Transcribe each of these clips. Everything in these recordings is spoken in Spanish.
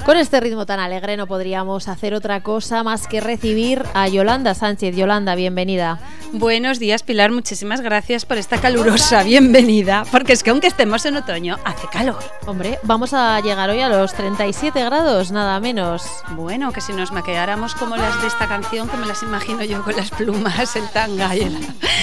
Con este ritmo tan alegre no podríamos hacer otra cosa más que recibir a Yolanda Sánchez. Yolanda, bienvenida. Buenos días, Pilar, muchísimas gracias por esta calurosa bienvenida, porque es que aunque estemos en otoño, hace calor. Hombre, vamos a llegar hoy a los 37 grados, nada menos. Bueno, que si nos maquilláramos como las de esta canción, que me las imagino yo con las plumas, el tanga y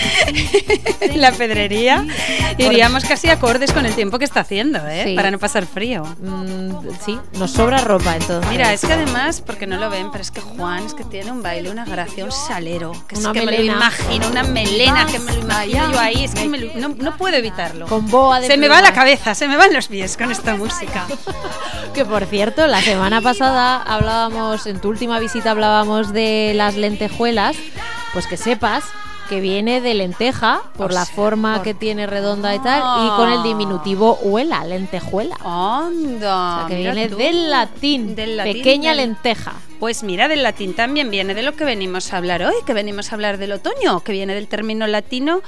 la pedrería, iríamos casi acordes con el tiempo que está haciendo, Sí. Para no pasar frío. Sí, nos sobra ropa entonces. Mira, es que además, porque no lo ven, pero es que Juan es que tiene un baile, una gracia, un salero, que es Una que melena. me lo imagino, una melena, que me lo imagino yo ahí, es que no puedo evitarlo. Con boa de Se me va plumas. la cabeza, se me van los pies con esta música. Que por cierto, la semana pasada en tu última visita hablábamos de las lentejuelas, pues que sepas que viene de lenteja, por la forma que tiene redonda y tal, y con el diminutivo huela, lentejuela. ¡Anda! O sea, que mira viene tú. del latín, pequeña lenteja. Pues mira, del latín también viene de lo que venimos a hablar hoy, que venimos a hablar del otoño, que viene del término latino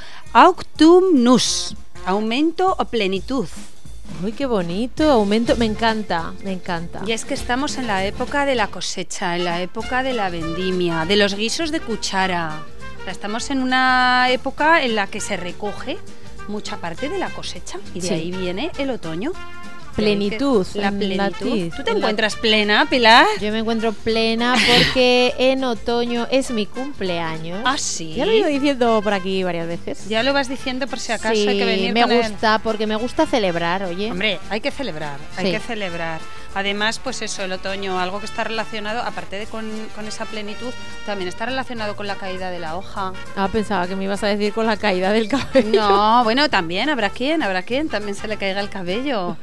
autumnus, aumento o plenitud. Uy, qué bonito, aumento, me encanta, me encanta. Y es que estamos en la época de la cosecha, en la época de la vendimia, de los guisos de cuchara. O sea, estamos en una época en la que se recoge mucha parte de la cosecha y de ahí viene el otoño. Plenitud, La en plenitud. latín. ¿Tú te encuentras plena, Pilar? Yo me encuentro plena porque en otoño es mi cumpleaños. Ah, sí. Ya lo he ido diciendo por aquí varias veces. Ya lo vas diciendo por si acaso Sí, hay que venir me con él. gusta, porque me gusta celebrar, oye. Hombre, hay que celebrar, hay Sí. que celebrar. Además, pues eso, el otoño, algo que está relacionado, aparte de con esa plenitud, también está relacionado con la caída de la hoja. Ah, pensaba que me ibas a decir con la caída del cabello. No, bueno, también habrá quien también se le caiga el cabello.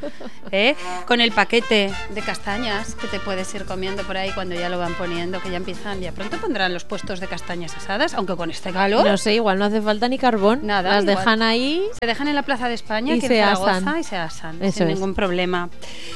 Con el paquete de castañas que te puedes ir comiendo por ahí cuando ya lo van poniendo, que ya empiezan, ya pronto pondrán los puestos de castañas asadas, aunque con este calor. No sé, igual no hace falta ni carbón. Nada, Las igual. dejan ahí. Se dejan en la Plaza de España, Y aquí en se Zaragoza, asan. y se asan, Eso sin es. ningún problema.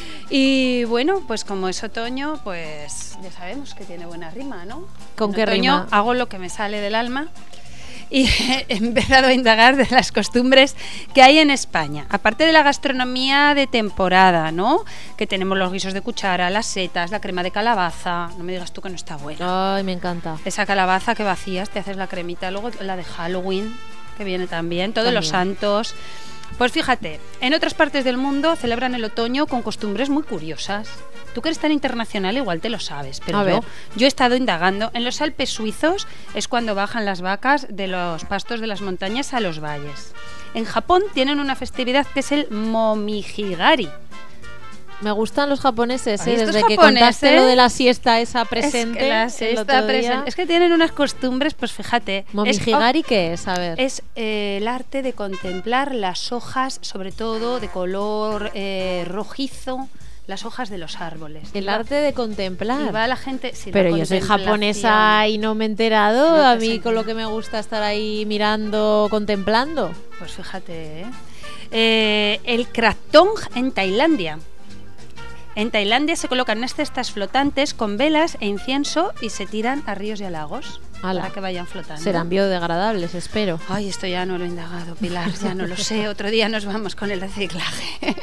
Y bueno, pues como es otoño, pues ya sabemos que tiene buena rima, ¿no? ¿Con En qué otoño rima? hago lo que me sale del alma y he empezado a indagar de las costumbres que hay en España. Aparte de la gastronomía de temporada, ¿no? Que tenemos los guisos de cuchara, las setas, la crema de calabaza. No me digas tú que no está buena. Ay, me encanta. Esa calabaza que vacías, te haces la cremita, luego la de Halloween, que viene también, todos los También. santos. Pues fíjate, en otras partes del mundo celebran el otoño con costumbres muy curiosas. Tú que eres tan internacional igual te lo sabes, A pero ver. yo he estado indagando. En los Alpes suizos es cuando bajan las vacas de los pastos de las montañas a los valles. En Japón tienen una festividad que es el Momijigari. Me gustan los japoneses, Ay, estos desde que japoneses, contaste lo de la siesta esa presente. Es que la el siesta otro día. presente. Es que tienen unas costumbres, pues fíjate. ¿Momijigari qué es? A ver. Es el arte de contemplar las hojas, sobre todo de color rojizo, las hojas de los árboles. El Y va- arte de contemplar. Y va la gente... sí, la Pero yo soy contemplación. japonesa y no me he enterado. No te A has mí con enterado. lo que me gusta estar ahí mirando, contemplando. Pues fíjate, el krathong en Tailandia. En Tailandia se colocan unas cestas flotantes con velas e incienso y se tiran a ríos y a lagos Ala. para que vayan flotando. Serán biodegradables, espero. Ay, esto ya no lo he indagado, Pilar, ya no lo sé. Otro día nos vamos con el reciclaje.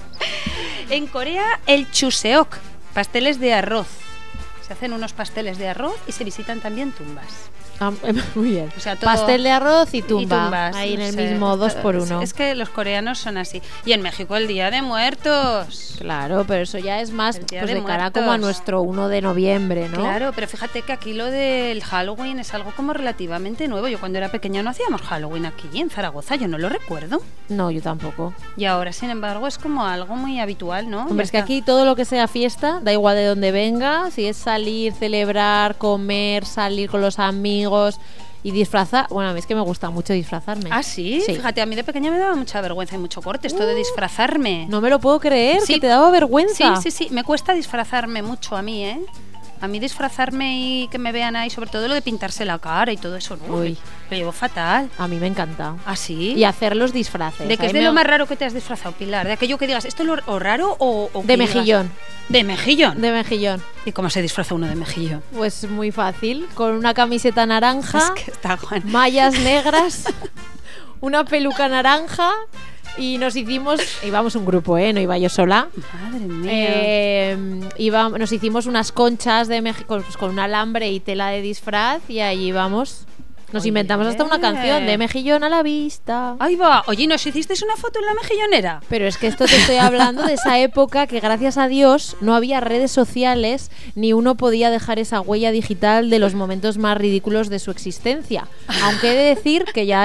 En Corea, el chuseok, pasteles de arroz. Se hacen unos pasteles de arroz y se visitan también tumbas. Ah, muy bien. O sea, todo- Pastel de arroz y Y tumba. tumbas, ahí en no el sé. mismo 2x1. Es que los coreanos son así. Y en México el Día de Muertos. Claro, pero eso ya es más El Día pues, de de cara Muertos. como a nuestro 1 de noviembre, ¿no? Claro, pero fíjate que aquí lo del Halloween es algo como relativamente nuevo. Yo cuando era pequeña no hacíamos Halloween aquí en Zaragoza, yo no lo recuerdo. No, yo tampoco. Y ahora, sin embargo, es como algo muy habitual, ¿no? Hombre, Ya es que está. aquí todo lo que sea fiesta, da igual de dónde venga, si es salir, celebrar, comer, salir con los amigos y disfrazar. Bueno, a mí es que me gusta mucho disfrazarme. Ah, ¿sí? Sí. Fíjate, a mí de pequeña me daba mucha vergüenza y mucho corte esto de disfrazarme. No me lo puedo creer, Sí. que te daba vergüenza. Sí, sí, sí, me cuesta disfrazarme mucho a mí, ¿eh? A mí disfrazarme y que me vean ahí, sobre todo lo de pintarse la cara y todo eso, ¿no? Uy. Lo llevo fatal. A mí me encanta. ¿Ah, sí? Y hacer los disfraces. ¿De qué A es mí de me- lo más raro que te has disfrazado, Pilar? De aquello que digas, ¿esto es lo o raro o De que digas- mejillón. ¿De mejillón? De mejillón. ¿Y cómo se disfraza uno de mejillón? Pues muy fácil, con una camiseta naranja, Es que está Juan. mallas negras, una peluca naranja Y íbamos un grupo, no iba yo sola. Madre mía. Nos hicimos unas conchas de México pues, con un alambre y tela de disfraz y allí vamos. Nos inventamos hasta una canción de Mejillón a la vista. Ahí va. Oye, ¿nos hicisteis una foto en la mejillonera? Pero es que esto te estoy hablando de esa época que gracias a Dios no había redes sociales ni uno podía dejar esa huella digital de los momentos más ridículos de su existencia. Aunque he de decir que ya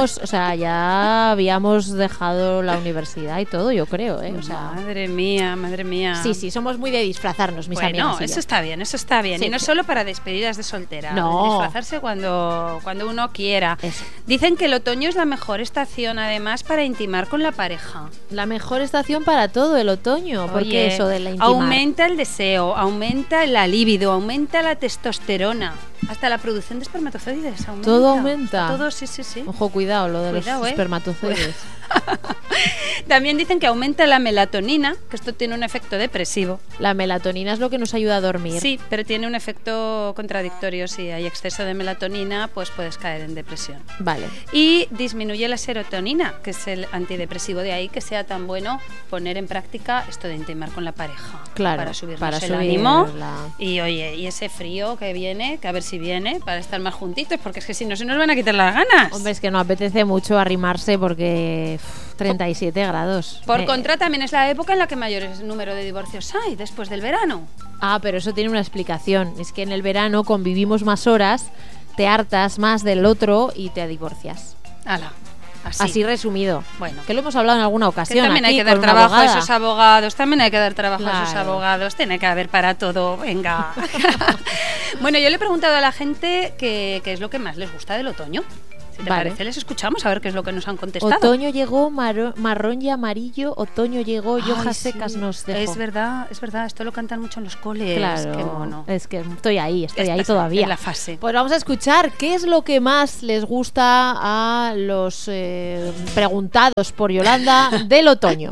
ya habíamos dejado la universidad y todo, yo creo, O sea, madre mía. Sí, somos muy de disfrazarnos, mis amigas. Bueno, eso está bien. Sí. Y no solo para despedidas de soltera. No. Disfrazarse cuando uno quiera. Eso. Dicen que el otoño es la mejor estación, además, para intimar con la pareja. La mejor estación para todo, el otoño. Porque eso de la intimar. Aumenta el deseo, aumenta la libido, aumenta la testosterona. Hasta la producción de espermatozoides aumenta. Todo aumenta. Todo, sí. Ojo, cuidado, lo de los espermatozoides. También dicen que aumenta la melatonina, que esto tiene un efecto depresivo. La melatonina es lo que nos ayuda a dormir. Sí, pero tiene un efecto contradictorio. Si hay exceso de melatonina, pues puedes caer en depresión. Vale. Y disminuye la serotonina, que es el antidepresivo. De ahí que sea tan bueno poner en práctica esto de intimar con la pareja. Claro, para subirnos el ánimo. Y oye, y ese frío que viene, que a ver si viene, para estar más juntitos, porque es que si no se nos van a quitar las ganas. Hombre, es que no apetece mucho arrimarse porque 37 grados. Por contra, también es la época en la que mayor número de divorcios hay, después del verano. Ah, pero eso tiene una explicación. Es que en el verano convivimos más horas, te hartas más del otro y te divorcias. Ala. Así resumido. Bueno, que lo hemos hablado en alguna ocasión. Que también aquí, hay que dar trabajo a esos abogados. También hay que dar trabajo a esos abogados. Tiene que haber para todo. Venga. Bueno, yo le he preguntado a la gente qué es lo que más les gusta del otoño. Si te parece, les escuchamos a ver qué es lo que nos han contestado. Otoño llegó, marrón y amarillo. Otoño llegó, hojas secas nos dejó. Es verdad. Esto lo cantan mucho en los coles. Claro, qué mono. Es que estoy ahí todavía. En la fase. Pues vamos a escuchar qué es lo que más les gusta a los preguntados por Yolanda del otoño.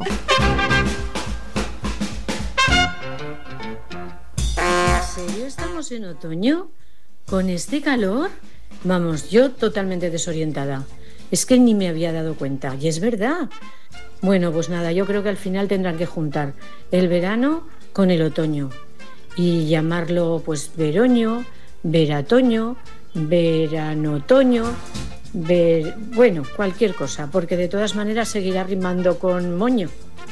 ¿En serio estamos en otoño? ¿Con este calor? Vamos, yo totalmente desorientada. Es que ni me había dado cuenta. Y es verdad. Bueno, pues nada, yo creo que al final tendrán que juntar el verano con el otoño. Y llamarlo pues veroño, veratoño, veranotoño, bueno, cualquier cosa. Porque de todas maneras seguirá rimando con moño.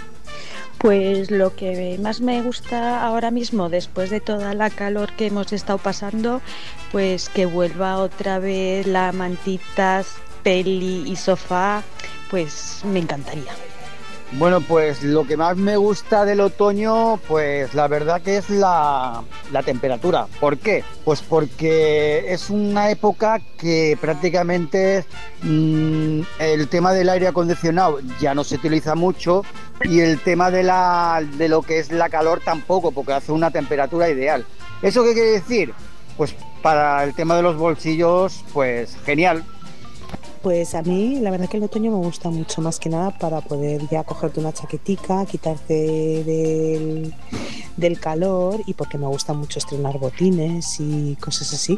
Pues lo que más me gusta ahora mismo, después de toda la calor que hemos estado pasando, pues que vuelva otra vez la mantitas, peli y sofá, pues me encantaría. Bueno, pues lo que más me gusta del otoño, pues la verdad que es la temperatura. ¿Por qué? Pues porque es una época que prácticamente el tema del aire acondicionado ya no se utiliza mucho y el tema de lo que es la calor tampoco, porque hace una temperatura ideal. ¿Eso qué quiere decir? Pues para el tema de los bolsillos, pues genial. Pues a mí la verdad que el otoño me gusta mucho, más que nada para poder ya cogerte una chaquetica, quitarte del calor y porque me gusta mucho estrenar botines y cosas así.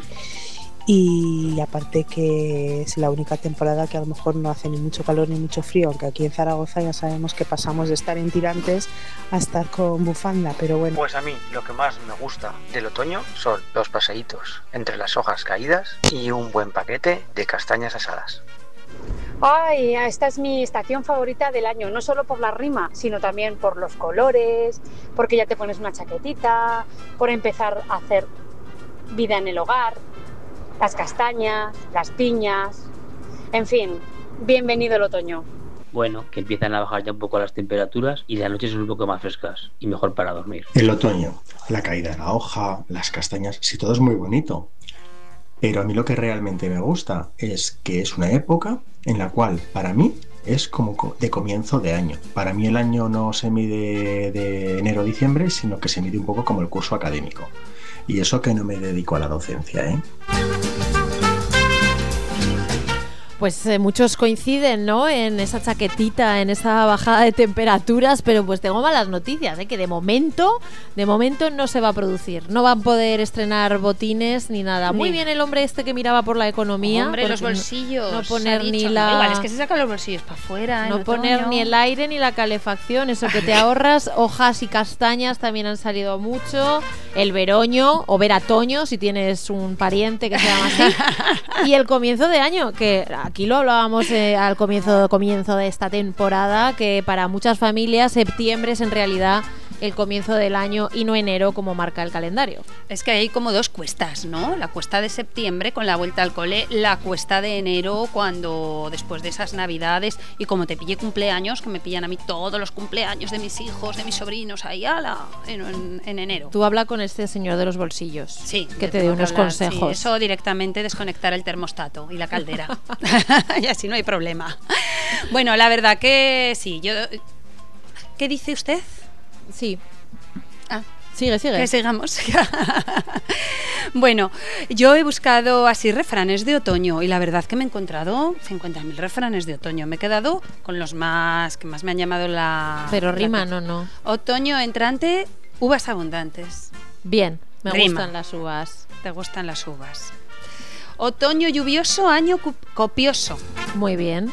Y aparte que es la única temporada que a lo mejor no hace ni mucho calor ni mucho frío, aunque aquí en Zaragoza ya sabemos que pasamos de estar en tirantes a estar con bufanda, pero bueno. Pues a mí lo que más me gusta del otoño son los paseitos entre las hojas caídas y un buen paquete de castañas asadas. Ay, esta es mi estación favorita del año, no solo por la rima, sino también por los colores, porque ya te pones una chaquetita, por empezar a hacer vida en el hogar, las castañas, las piñas, en fin, bienvenido el otoño. Bueno, que empiezan a bajar ya un poco las temperaturas y las noches son un poco más frescas y mejor para dormir. El otoño, la caída de la hoja, las castañas, sí, todo es muy bonito. Pero a mí lo que realmente me gusta es que es una época en la cual, para mí, es como de comienzo de año. Para mí el año no se mide de enero a diciembre, sino que se mide un poco como el curso académico. Y eso que no me dedico a la docencia, ¿eh? Pues muchos coinciden, ¿no? En esa chaquetita, en esa bajada de temperaturas, pero pues tengo malas noticias, que de momento no se va a producir. No van a poder estrenar botines ni nada. Muy bien el hombre este que miraba por la economía. Hombre, los bolsillos. No poner ha dicho, ni la... Igual, es que se sacan los bolsillos para afuera. No poner ni el aire ni la calefacción, eso que te ahorras. Hojas y castañas también han salido mucho. El veroño o veratoño, si tienes un pariente que se llama así. Y el comienzo de año, que aquí lo hablábamos al comienzo de esta temporada, que para muchas familias septiembre es en realidad el comienzo del año y no enero como marca el calendario. Es que hay como dos cuestas, ¿no? La cuesta de septiembre con la vuelta al cole, la cuesta de enero cuando después de esas navidades, y como te pille cumpleaños, que me pillan a mí todos los cumpleaños de mis hijos, de mis sobrinos, ahí en enero. Tú habla con este señor de los bolsillos, sí, que te dé unos consejos. Sí, eso directamente desconectar el termostato y la caldera y así no hay problema. Bueno, la verdad que sí. ¿Qué dice usted? Sí. Ah, sigue. Que sigamos. Bueno, yo he buscado así refranes de otoño y la verdad que me he encontrado 50.000 refranes de otoño. Me he quedado con los que más me han llamado la... Pero rima, no. Otoño entrante, uvas abundantes. Bien, me Rima. gustan las uvas. ¿Te gustan las uvas? Otoño lluvioso, año copioso. Muy bien.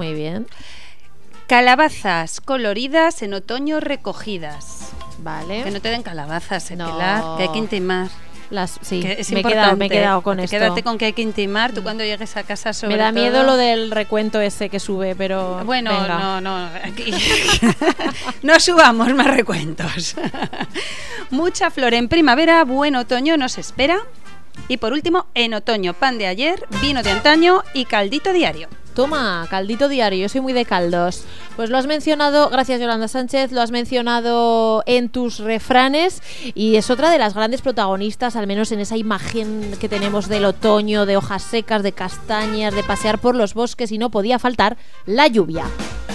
Calabazas coloridas en otoño recogidas. Vale. Que no te den calabazas, No. Pilar, que hay que intimar. Sí, Que es me he importante. quedado con esto. Quédate con que hay que intimar. Tú cuando llegues a casa sobre Me da todo... miedo lo del recuento ese que sube, pero Bueno, venga. no, aquí no subamos más recuentos. Mucha flor en primavera, buen otoño nos espera. Y por último, en otoño, pan de ayer, vino de antaño y caldito diario. Toma, caldito diario, yo soy muy de caldos. Pues lo has mencionado, gracias Yolanda Sánchez, lo has mencionado en tus refranes y es otra de las grandes protagonistas, al menos en esa imagen que tenemos del otoño, de hojas secas, de castañas, de pasear por los bosques, y no podía faltar la lluvia.